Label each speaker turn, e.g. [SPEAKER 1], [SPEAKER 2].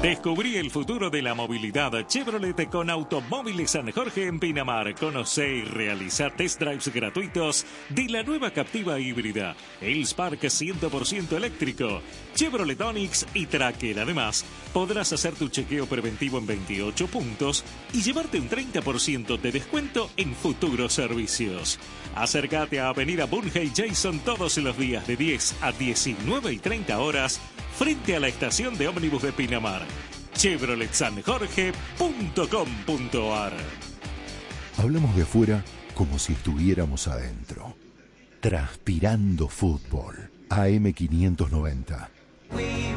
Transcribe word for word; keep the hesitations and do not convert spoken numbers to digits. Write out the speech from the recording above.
[SPEAKER 1] Descubrí el futuro de la movilidad Chevrolet con Automóviles San Jorge en Pinamar. Conocé y realizá test drives gratuitos de la nueva Captiva híbrida, el Spark cien por ciento eléctrico, Chevrolet Onix y Tracker. Además, podrás hacer tu chequeo preventivo en veintiocho puntos y llevarte un treinta por ciento de descuento en futuros servicios. Acércate a Avenida Bunge Jason todos los días de diez a diecinueve y treinta horas frente a la estación de ómnibus de Pinamar. Chevrolet San Jorge punto com punto ar.
[SPEAKER 2] Hablamos de afuera como si estuviéramos adentro. Transpirando Fútbol. A M quinientos noventa.